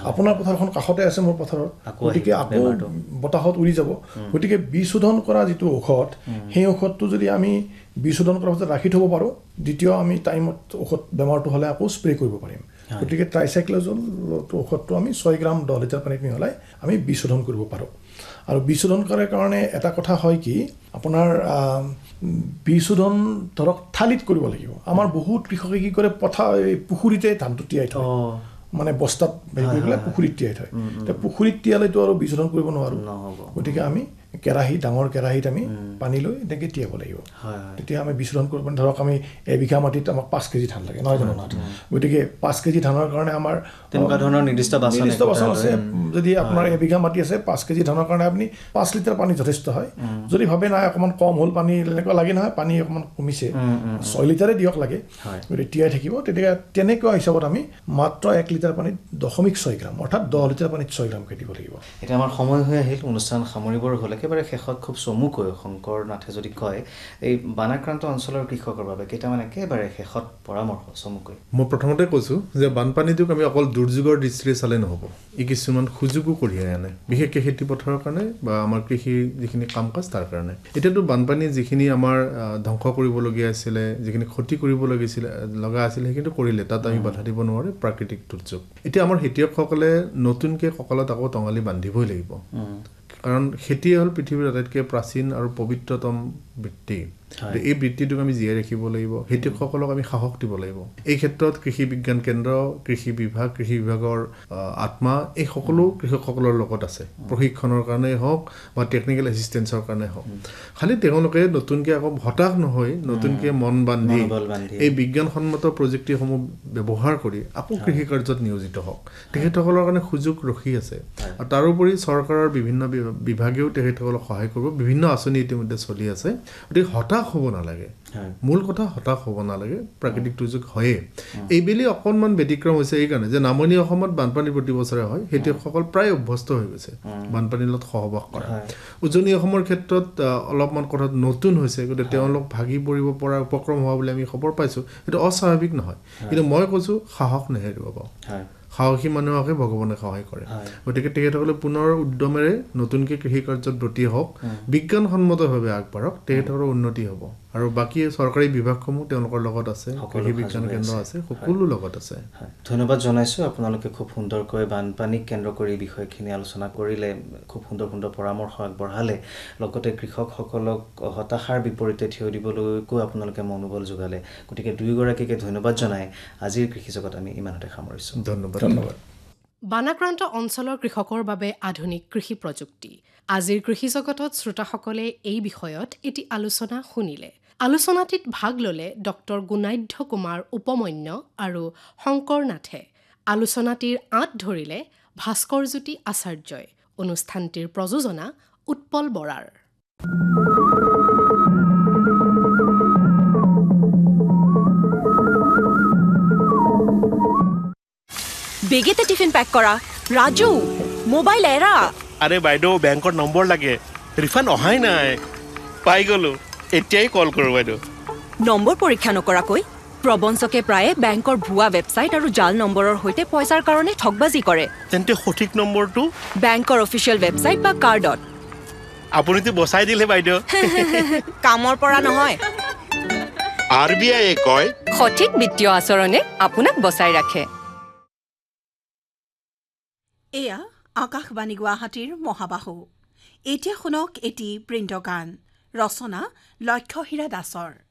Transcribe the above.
আপোনাৰ পথাৰখন কাষতে আছে মোৰ পথাৰত গতিকে আকৌ বতাহত উৰি যাব গতিকে বীজ শোধন কৰা যিটো ঔষধ সেই ঔষধটো যদি আমি বীজ শোধন কৰাৰ পাছত ৰাখি থ'ব পাৰোঁ দ্বিতীয় আমি টাইমত ঔষধ বেমাৰটো হ'লে আকৌ স্প্ৰে কৰিব পাৰিম গতিকে ট্ৰাইচাইক্ল'জল ঔষধটো আমি 6 গ্ৰাম 10 লিটাৰ পানীত মিহলাই আমি বীজ শোধন কৰিব পাৰোঁ আৰু বীজ শোধন কৰাৰ কাৰণে এটা কথা হয় কি আপোনাৰ বীজ শোধন ধৰক থালিত কৰিব লাগিব আমাৰ বহুত কৃষকে কি কৰে পুখুৰীতে ধানটো তিয়াই থয় মানে বস্তাত হেৰি কৰি পেলাই পুখুৰীত তিয়াই থয় এতিয়া পুখুৰীত তিয়ালেতো আৰু বীজ শোধন কৰিব নোৱাৰোঁ গতিকে আমি ডাঙৰ কেৰাহীত আমি পানী লৈ এনেকৈ তিয়াব লাগিব তেতিয়া আমি বীজ শোধন কৰিব ধৰক আমি এবিঘা মাটিত আমাক 5 কেজি ধান লাগে নহয় জানো গতিকে 5 কেজি ধানৰ কাৰণে আমাৰ তেনেকুৱা ধৰণৰ নিৰ্দিষ্ট বাচন আছে যদি আপোনাৰ এবিঘা মাটি আছে 5 কেজি ধানৰ কাৰণে আপুনি 5 লিটাৰ পানী যথেষ্ট হয় যদি ভাবে নাই অকণমান কম হ'ল পানী এনেকুৱা লাগে নহয় পানী অকণমান কমিছে 6 লিটাৰে দিয়ক লাগে গতিকে তিয়াই থাকিব তেতিয়া তেনেকুৱা হিচাপত আমি মাত্ৰ 1 লিটাৰ পানীত 0.6 গ্ৰাম অৰ্থাৎ 10 লিটাৰ পানীত 6 গ্ৰামকৈ দিব লাগিব এতিয়া আমাৰ সময় হৈ আহিল অনুষ্ঠান সামৰিবৰ হ'লে একেবাৰে শেষত খুব চমুকৈ শংকৰ নাথে যদি কয় এই বানাক্ৰান্ত অঞ্চলৰ কৃষকৰ বাবে কেইটামান একেবাৰে শেষত পৰামৰ্শ চমুকৈ মই প্ৰথমতে কৈছোঁ যে বানপানীটোক আমি অকল দুৰ্যোগৰ দৃষ্টিৰে চালে নহ'ব ই কিছুমান সুযোগো কঢ়িয়াই আনে বিশেষকৈ খেতি পথাৰৰ কাৰণে বা আমাৰ কৃষিৰ যিখিনি কাম কাজ তাৰ কাৰণে এতিয়াতো বানপানী যিখিনি আমাৰ ধ্বংস কৰিবলগীয়া আছিলে যিখিনি ক্ষতি কৰিব লগা আছিলে সেইখিনি কৰিলে তাত আমি বাধা দিব নোৱাৰে প্ৰাকৃতিক দুৰ্যোগ এতিয়া আমাৰ খেতিয়কসকলে নতুনকৈ কঁকালত আকৌ টঙালি বান্ধিবই লাগিব কাৰণ খেতিয়ে হ'ল পৃথিৱীৰ আটাইতকৈ প্ৰাচীন আৰু পবিত্ৰতম বৃত্তি এই বৃত্তিটোক আমি জীয়াই ৰাখিব লাগিব খেতিয়কসকলক আমি সাহস দিব লাগিব এই ক্ষেত্ৰত কৃষি বিজ্ঞান কেন্দ্ৰ কৃষি বিভাগৰ আত্মা এই সকলো কৃষকসকলৰ লগত আছে প্ৰশিক্ষণৰ কাৰণেই হওক বা টেকনিকেল এছিষ্টেঞ্চৰ কাৰণে হওক খালি তেওঁলোকে নতুনকৈ আকৌ হতাশ নহয় নতুনকৈ মন বান্ধি এই বিজ্ঞানসন্মত প্ৰযুক্তিসমূহ ব্যৱহাৰ কৰি আকৌ কৃষি কাৰ্যত নিয়োজিত হওক তেখেতসকলৰ কাৰণে সুযোগ ৰখি আছে আৰু তাৰোপৰি চৰকাৰৰ বিভিন্ন বিভাগেও তেখেতসকলক সহায় কৰিব বিভিন্ন আঁচনি ইতিমধ্যে চলি আছে গতিকে হতাশ হ'ব নালাগে মূল কথা হতাশ হ'ব নালাগে প্ৰাকৃতিক দুৰ্যোগ হয়ে এইবেলি অকণমান ব্যতিক্ৰম হৈছে এইকাৰণে যে নামনি অসমত বানপানী প্ৰতি বছৰে হয় খেতিয়কসকল প্ৰায় অভ্যস্ত হৈ গৈছে বানপানীৰ লগত সহবাস কৰা উজনি অসমৰ ক্ষেত্ৰত অলপমান কথাত নতুন হৈছে গতিকে তেওঁলোক ভাগি পৰিব পৰা উপক্ৰম হোৱা বুলি আমি খবৰ পাইছোঁ সেইটো অস্বাভাৱিক নহয় কিন্তু মই কৈছোঁ সাহস নেহেৰুৱাব সাহসী মানুহকহে ভগৱানে সহায় কৰে গতিকে তেখেতসকলে পুনৰ উদ্যমেৰে নতুনকৈ কৃষি কাৰ্যত ব্ৰতী হওক বিজ্ঞানসন্মতভাৱে আগবাঢ়ক তেখেতসকলৰ উন্নতি হ'ব আৰু বাকী চৰকাৰী বিভাগসমূহ তেওঁলোকৰ লগত আছে কৃষি বিজ্ঞান কেন্দ্ৰ আছে সকলো লগত আছে ধন্যবাদ জনাইছোঁ আপোনালোকে খুব সুন্দৰকৈ বানপানীক কেন্দ্ৰ কৰি বিষয়খিনি আলোচনা কৰিলে খুব সুন্দৰ সুন্দৰ পৰামৰ্শ আগবঢ়ালে লগতে কৃষকসকলক হতাশাৰ বিপৰীতে থিয় দিবলৈকো আপোনালোকে মনোবল যোগালে গতিকে দুয়োগৰাকীকে ধন্যবাদ জনাই আজিৰ কৃষি জগত আমি ইমানতে সামৰিছোঁ ধন্যবাদ বানাক্ৰান্ত অঞ্চলৰ কৃষকৰ বাবে আধুনিক কৃষি প্ৰযুক্তি আজিৰ কৃষি জগতত শ্ৰোতাসকলে এই বিষয়ত এটি আলোচনা শুনিলে আলোচনাটিত ভাগ ল'লে ডক্টৰ গুণাধ্য কুমাৰ উপমন্য আৰু শংকৰ নাথে আলোচনাটিৰ আঁত ধৰিলে ভাস্কৰজ্যোতি আচাৰ্যই অনুষ্ঠানটিৰ প্ৰযোজনা উৎপল বৰাৰ বেগেতে টিফিন পেক কৰা ৰাজু মোবাইল এৰা আরে বাইদেউ ব্যাংকৰ নম্বৰ লাগে ৰিফাণ্ড অহাই নাই পাই গলো এতিয়াই কল কৰো বাইদেউ নম্বৰ পৰীক্ষা নকৰাকৈ প্ৰবঞ্চকে প্ৰায়ে বেংকৰ ভুৱা ৱেবছাইট আৰু জাল নম্বৰৰ সৈতে পইচাৰ কাৰণে ঠগবাজি কৰে তেন্তে সঠিক নম্বৰটো বেংকৰ অফিচিয়েল ৱেবছাইট বা কাৰ্ডত আপুনিতো বচাই দিলে বাইদেউ কামৰ পৰা নহয় আৰবিআই কয় সঠিক বিত্তীয় আচৰণে আপোনাক বচাই ৰাখে এয়া আকাশবাণী গুৱাহাটীৰ মহাবাহু এতিয়া শুনক এটি প্ৰিণ্ট গান ৰচনা লক্ষ্যহীৰা দাসৰ